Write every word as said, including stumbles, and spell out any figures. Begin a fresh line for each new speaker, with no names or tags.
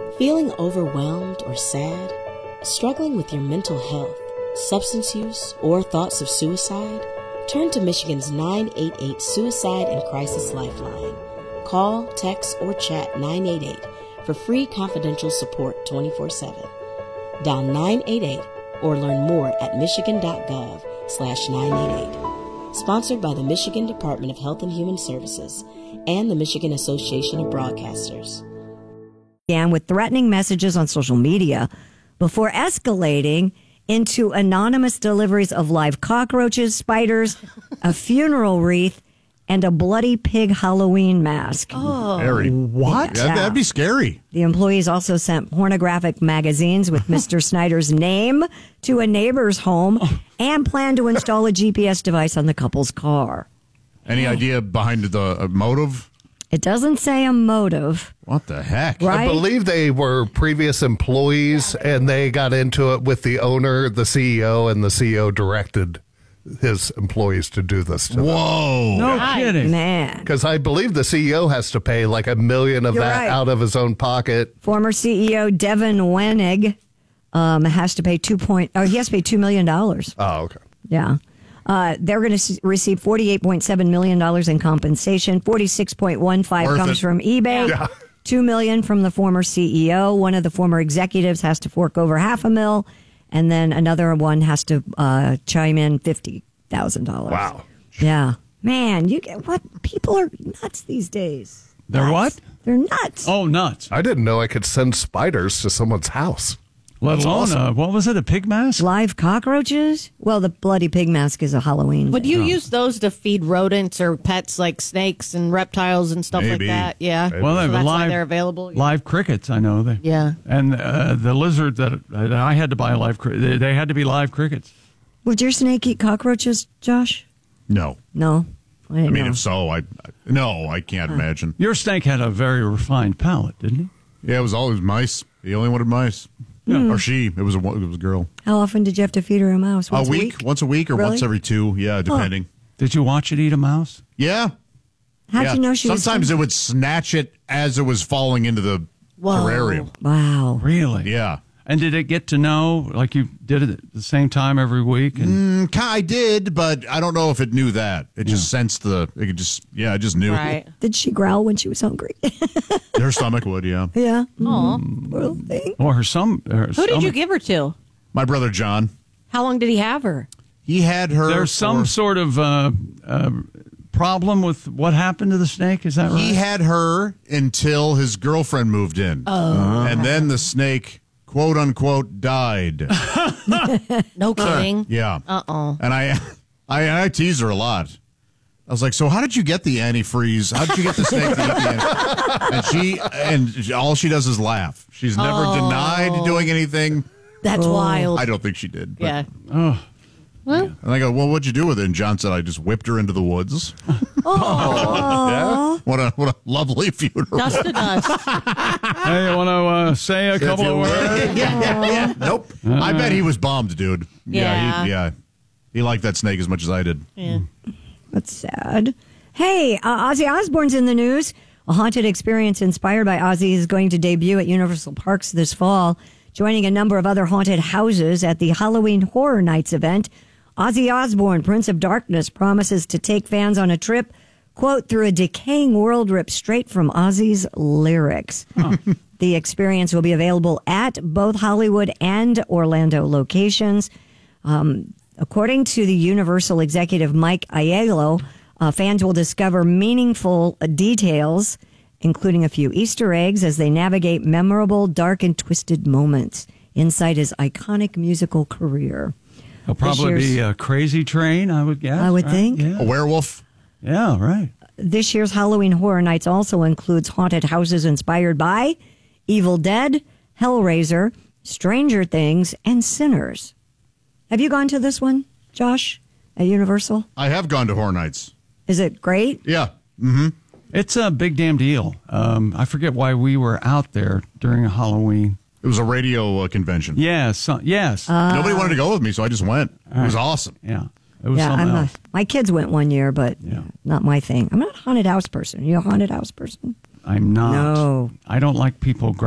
Feeling overwhelmed or sad? Struggling with your mental health, substance use, or thoughts of suicide? Turn to Michigan's nine eight eight Suicide and Crisis Lifeline. Call, text, or chat nine eight eight for free confidential support twenty-four seven. Dial nine eight eight or learn more at michigan.gov slash 988. Sponsored by the Michigan Department of Health and Human Services and the Michigan Association of Broadcasters.
Began with threatening messages on social media before escalating into anonymous deliveries of live cockroaches, spiders, a funeral wreath, and a bloody pig Halloween mask.
Oh, Harry. What?
Yeah.
That, that'd be scary.
The employees also sent pornographic magazines with Mister Snyder's name to a neighbor's home and planned to install a G P S device on the couple's car.
Any idea behind the uh, motive?
It doesn't say a motive.
What the heck?
Right?
I believe they were previous employees, and they got into it with the owner, the C E O, and the C E O directed his employees to do this to them.
Whoa.
No kidding.
Man.
Because I believe the C E O has to pay like a million of
You're
that
right.
out of his own pocket.
Former C E O Devin Wenig um, has to pay two point. Oh, he has to pay two million dollars.
Oh, okay.
Yeah. Uh, they're going to receive forty-eight point seven million dollars in compensation. forty-six point one five
Worth
comes
it.
from eBay.
Yeah.
two million dollars from the former C E O. One of the former executives has to fork over half a mil, and then another one has to uh, chime in fifty thousand dollars.
Wow.
Yeah. Man, you get what? People are nuts these days.
They're
Nuts.
what?
They're nuts.
Oh, nuts.
I didn't know I could send spiders to someone's house.
Let
That's
alone,
awesome.
uh, what was it, a pig mask?
Live cockroaches? Well, the bloody pig mask is a Halloween
Would
thing.
you use those to feed rodents or pets like snakes and reptiles and stuff
Maybe.
like that? Yeah.
Maybe.
Well, they
So
have
that's
live,
why they're available.
live crickets, I know. They,
Yeah.
And uh, the lizard that, that I had to buy a live cricket, they, they had to be live crickets.
Would your snake eat cockroaches, Josh?
No.
No. I, didn't
I mean,
know.
if so, I, I no, I can't imagine.
Your snake had a very refined palate, didn't he?
Yeah, it was always mice. He only wanted mice. Yeah. Or she. It was a it was a girl.
How often did you have to feed her a mouse? Once
a week, once a week, or
Really?
once every two. Yeah, depending.
Did you watch it eat a mouse?
Yeah.
How'd
yeah.
you know she was...
Sometimes it would snatch it as it was falling into the
Whoa.
terrarium.
Wow.
Really?
Yeah.
And did it get to know, like you did it at the same time every week? And
Mm, ki- I did, but I don't know if it knew that. It just sensed the. It could just. Yeah, it just knew.
Right.
Did she growl when she was hungry?
Her stomach would. Yeah.
yeah.
Aw.
Little thing.
Or her some. Her
Who did you
stomach-
give her to?
My brother John.
How long did he have her?
He had her.
There's some
for-
sort of uh, uh, problem with what happened to the snake. Is that right?
He had her until his girlfriend moved in. Oh. And then the snake, quote unquote, died.
No kidding.
Yeah.
Uh-oh.
And I, I, I tease her a lot. I was like, so how did you get the antifreeze? How did you get the snake to eat the antifreeze? And she, and all she does is laugh. She's never
Oh.
denied doing anything.
That's wild.
I don't think she did. but-
Yeah.
Oh,
Well,
And I go, well, what'd you do with it? And John said, I just whipped her into the woods.
Oh.
What a what a lovely funeral.
dust to dust.
hey, you want to uh, say a couple of words?
yeah, yeah, yeah. Nope. I bet he was bummed, dude.
Yeah.
He, yeah. He liked that snake as much as I did.
Yeah.
That's sad. Hey, uh, Ozzy Osbourne's in the news. A haunted experience inspired by Ozzy is going to debut at Universal Parks this fall, joining a number of other haunted houses at the Halloween Horror Nights event. Ozzy Osbourne, Prince of Darkness, promises to take fans on a trip, quote, through a decaying world ripped straight from Ozzy's lyrics. The experience will be available at both Hollywood and Orlando locations. Um, according to the Universal executive Mike Aiello, uh, fans will discover meaningful details, including a few Easter eggs, as they navigate memorable, dark, and twisted moments inside his iconic musical career.
It'll probably
This
be
year's-
a crazy train, I would guess.
I would
right?
think.
Yeah.
A werewolf.
yeah, right.
This year's Halloween Horror Nights also includes haunted houses inspired by Evil Dead, Hellraiser, Stranger Things, and Sinners. Have you gone to this one, Josh, at Universal?
I have gone to Horror Nights.
Is it great?
Yeah. Mm-hmm.
It's a big damn deal. Um, I forget why we were out there during Halloween.
It was a radio uh, convention.
Yes, so, yes.
Nobody wanted to go with me, so I just went. It was awesome.
yeah. It was
Yeah,
something
I'm a,
else.
my kids went one year, but
Yeah.
not my thing. I'm not a haunted house person. Are you a haunted house person?
I'm not.
No.
I don't like people